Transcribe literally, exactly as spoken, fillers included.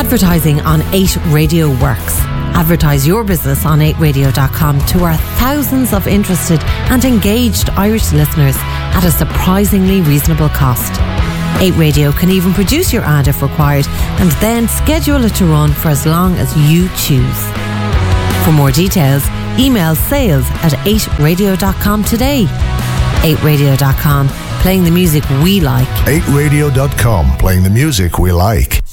Advertising on eight Radio works. Advertise your business on eight radio dot com to our thousands of interested and engaged Irish listeners at a surprisingly reasonable cost. eight Radio can even produce your ad if required and then schedule it to run for as long as you choose. For more details, email sales at eight radio dot com today. eight radio dot com, playing the music we like. eight radio dot com, playing the music we like.